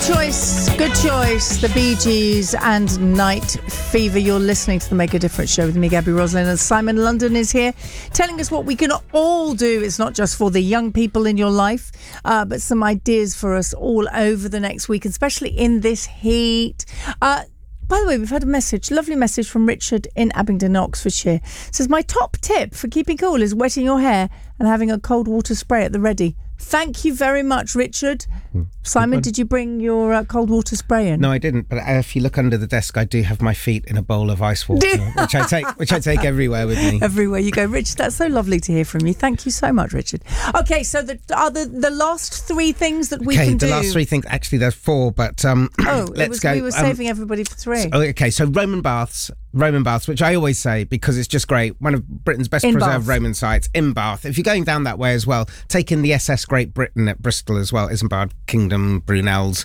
Good choice. The Bee Gees and Night Fever. You're listening to the Make a Difference show with me, Gabby Roslin, and Simon London is here telling us what we can all do. It's not just for the young people in your life, but some ideas for us all over the next week, especially in this heat. By the way, we've had a lovely message from Richard in Abingdon, Oxfordshire. It says, my top tip for keeping cool is wetting your hair and having a cold water spray at the ready. Thank you very much, Richard. Simon, did you bring your cold water spray in? No, I didn't. But if you look under the desk, I do have my feet in a bowl of ice water, which I take everywhere with me. Everywhere you go, Richard. That's so lovely to hear from you. Thank you so much, Richard. Okay, so the last three things that we can do. Okay, the last three things. Actually, there's four, but let's go. We were saving everybody for three. Okay, so Roman baths, which I always say because it's just great. One of Britain's best preserved Roman sites in Bath. If you're going down that way as well, take in the SS Great Britain at Bristol as well, Isambard Kingdom Brunel's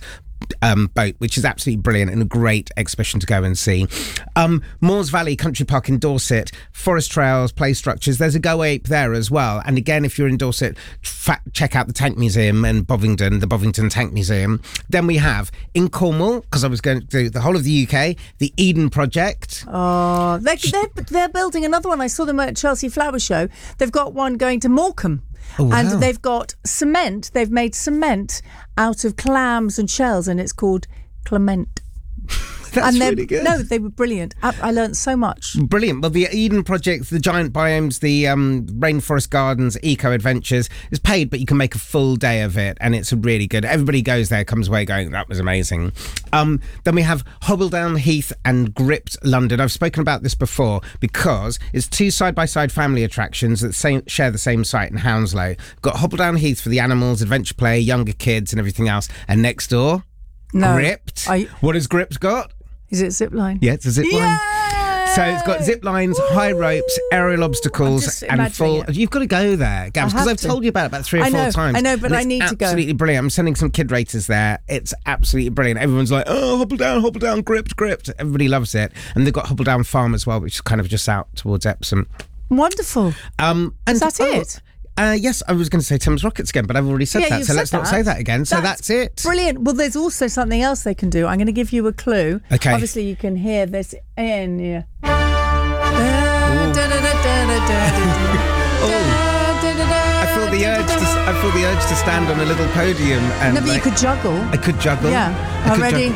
boat, which is absolutely brilliant and a great exhibition to go and see. Moores Valley Country Park in Dorset, forest trails, play structures. There's a Go Ape there as well. And again, if you're in Dorset, check out the Tank Museum in Bovingdon, the Bovingdon Tank Museum. Then we have in Cornwall, because I was going to do the whole of the UK, the Eden Project. Oh, they're building another one. I saw them at Chelsea Flower Show. They've got one going to Morecambe. Oh, wow. And they've got cement. They've made cement out of clams and shells, and it's called Clement. That's really good. No, they were brilliant. I learned so much. Brilliant. Well, the Eden Project, the giant biomes, the Rainforest Gardens, Eco Adventures is paid, but you can make a full day of it, and it's really good. Everybody goes there, comes away going, that was amazing. Then we have Hobbledown Heath and Gript London. I've spoken about this before because it's two side-by-side family attractions that share the same site in Hounslow. Got Hobbledown Heath for the animals, adventure play, younger kids and everything else. And next door, Gript. What has Gript got? Is it zip line? Yeah, it's a zip line. So it's got zip lines, high ropes, aerial obstacles, and full. You've got to go there, Gabs, because I've told you about it about 3 or 4 times. I know, but I need to go. Absolutely brilliant. I'm sending some kid raters there. It's absolutely brilliant. Everyone's like, oh, Hobbledown, Gript. Everybody loves it. And they've got Hobbledown Farm as well, which is kind of just out towards Epsom. Wonderful. Is that it? Yes, I was going to say Tim's Rockets again, but I've already said that, so let's not say that again. So that's it. Brilliant. Well, there's also something else they can do. I'm going to give you a clue. Okay. Obviously, you can hear this in here. I feel the urge to stand on a little podium and. No, but you could juggle. I could juggle. Yeah. Ready?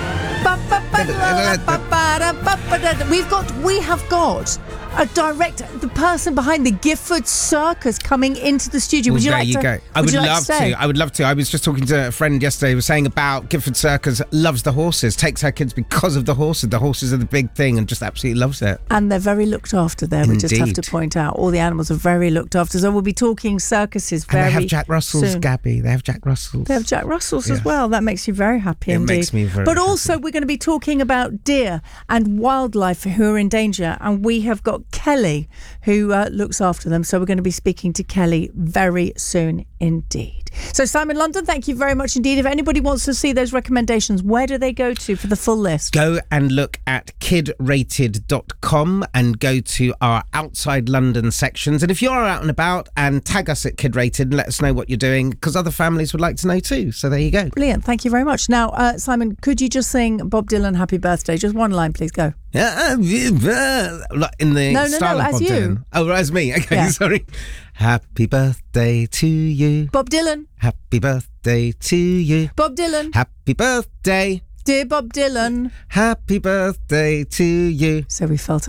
We have got the person behind the Gifford Circus coming into the studio. Would you like to? There you go. I would love to. I was just talking to a friend yesterday who was saying about Gifford Circus loves the horses, takes her kids because of the horses. The horses are the big thing and just absolutely loves it. And they're very looked after there. Indeed. We just have to point out all the animals are very looked after. So we'll be talking circuses very soon. And they have Jack Russells, Gabby. They have Jack Russells. They have Jack Russells as well. That makes you very happy indeed. It makes me very happy. Also, happy. we're going to be talking about deer and wildlife who are in danger. And we have got Kelly who looks after them. So we're going to be speaking to Kelly very soon indeed. So Simon London, thank you very much indeed. If anybody wants to see those recommendations, where do they go to for the full list? Go and look at kidrated.com and go to our outside London sections. And if you're out and about, and tag us at Kid Rated and let us know what you're doing, because other families would like to know too. So there you go. Brilliant. Thank you very much. Now, Simon, could you just sing Bob Dylan Happy Birthday? Just one line, please. Go. In the style of Bob Dylan. Oh, as me. Okay, yeah. Sorry. Happy birthday to you, Bob Dylan. Happy birthday to you, Bob Dylan. Happy birthday, dear Bob Dylan. Happy birthday to you. So we felt